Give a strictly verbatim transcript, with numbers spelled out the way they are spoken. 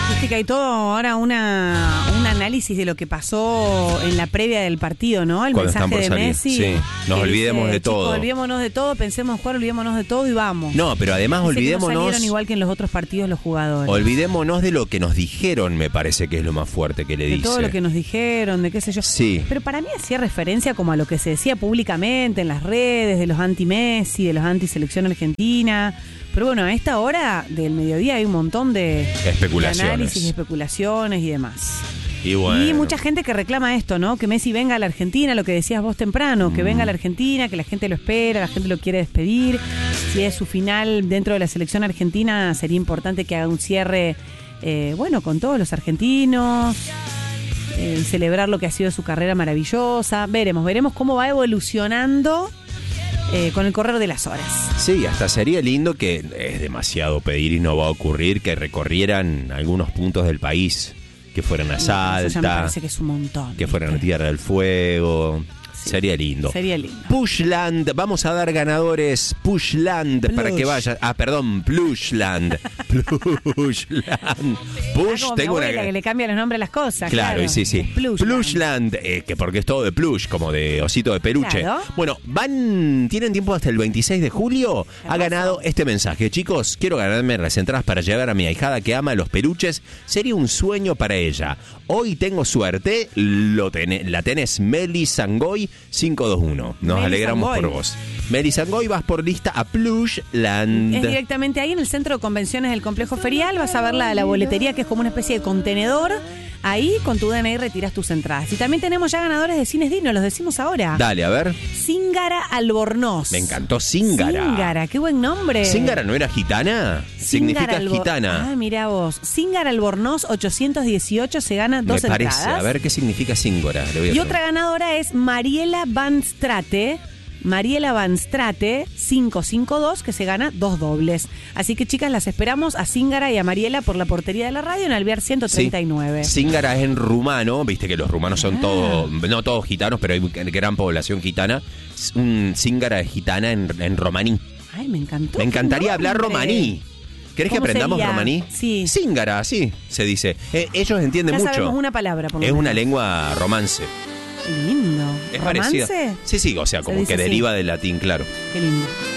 Viste que hay todo ahora una, un análisis de lo que pasó en la previa del partido, ¿no? El Cuando mensaje de salir. Messi. Sí. Nos olvidemos dice, de todo. Chicos, olvidémonos de todo, pensemos jugar, olvidémonos de todo y vamos. No, pero además Dice olvidémonos. Que no salieron igual que en los otros partidos los jugadores. Olvidémonos de lo que nos dijeron, me parece que es lo más fuerte que le de dice. todo lo que nos dijeron, de qué sé yo. Sí. Pero para mí hacía referencia como a lo que se decía públicamente en las redes, de los anti-Messi, de los anti-selección argentina. Pero bueno, a esta hora del mediodía hay un montón de, Especulaciones. de análisis, de especulaciones y demás. Y, bueno. Y mucha gente que reclama esto, ¿no? Que Messi venga a la Argentina, lo que decías vos temprano, que Mm. venga a la Argentina, que la gente lo espera, la gente lo quiere despedir. Si es su final dentro de la selección argentina, sería importante que haga un cierre, eh, bueno, con todos los argentinos, eh, celebrar lo que ha sido su carrera maravillosa. Veremos, veremos cómo va evolucionando eh, con el correr de las horas. Sí, hasta sería lindo, que es demasiado pedir y no va a ocurrir, que recorrieran algunos puntos del país, que fueran a Eso ya me Salta, parece que es un montón. que fueran a ¿viste? Tierra del Fuego. Sí, sería lindo. Sería lindo. Pushland, vamos a dar ganadores. Pushland, Plush. para que vaya. Ah, perdón, Plushland. Plushland. Push, Ah, como tengo mi una. abuela, que le cambia los nombres a las cosas. Claro, Claro, y sí, sí. Es Plushland. Plushland, eh, que porque es todo de plush, como de osito de peluche. Claro. Bueno, van, tienen tiempo hasta el veintiséis de julio. Ha Hermoso. ganado este mensaje. Chicos, quiero ganarme las entradas para llevar a mi ahijada que ama los peluches. Sería un sueño para ella. Hoy tengo suerte. Lo tenés, la tenés, Meli Sangoy cinco dos uno. Nos Meli alegramos Sangoy. por vos. Meli Sangoy, vas por lista a Plushland. Es directamente ahí en el centro de convenciones del complejo ferial. Vas a ver la, la boletería, que es como una especie de contenedor. Ahí con tu D N I retiras tus entradas. Y también tenemos ya ganadores de Cines Dignos, los decimos ahora. Dale, a ver. Zíngara Albornoz. Me encantó Zíngara. Zíngara, qué buen nombre. ¿Zíngara no era gitana? Significa Zíngara Albo- gitana. Ah, mira vos. Zíngara Albornoz ochocientos dieciocho se gana dos Me parece. entradas. A ver qué significa Zíngara. Le voy a Y otra preguntar. ganadora es Mariela Van Strate. Mariela Van Strate cinco cinco dos, que se gana dos dobles. Así que, chicas, las esperamos a Zíngara y a Mariela por la portería de la radio en Alvear ciento treinta y nueve. Sí. Zíngara es en rumano, viste que los rumanos son Ah. todos, no todos gitanos, pero hay gran población gitana. Un Zíngara es gitana en, en romaní. Ay, me encantó. Me encantaría hablar nombre. romaní. ¿Querés que ¿Cómo aprendamos sería? romaní? Sí. Zíngara, sí, se dice. Eh, ellos entienden Ya mucho. sabemos una palabra, por lo Es menos. una lengua romance. Lindo. Es ¿Romance? parecida. Sí, sí, o sea, Se como dice que así. deriva del latín, claro. Qué lindo.